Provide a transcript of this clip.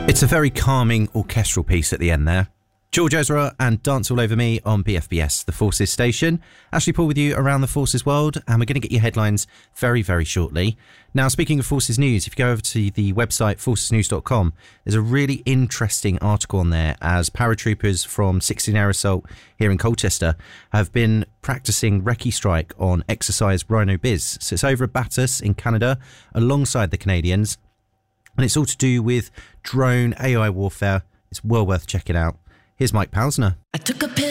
It's a very calming orchestral piece at the end there. George Ezra and Dance All Over Me on BFBS, the Forces station. Ashley Paul with you around the Forces world, and we're going to get your headlines very, very shortly. Now, speaking of Forces News, if you go over to the website forcesnews.com, there's a really interesting article on there as paratroopers from 16 Air Assault here in Colchester have been practicing recce strike on exercise Rhino Biz. So it's over at Bathurst in Canada alongside the Canadians, and it's all to do with drone AI warfare. It's well worth checking out. Here's Mike Pausner. I took a pill.